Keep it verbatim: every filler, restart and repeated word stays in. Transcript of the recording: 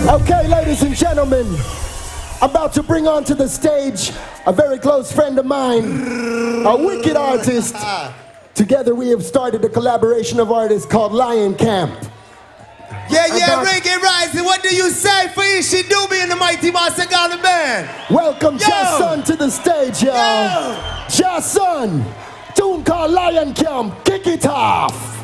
Okay, ladies and gentlemen, about to bring onto the stage a very close friend of mine, a wicked artist. Together we have started a collaboration of artists called Lion Camp. Yeah, yeah, got... Reggae Rising, what do you say for Ishi Doobie and the Mighty Master Garland Band? Welcome Jason to the stage, y'all. Jason, tune called Lion Camp, kick it off.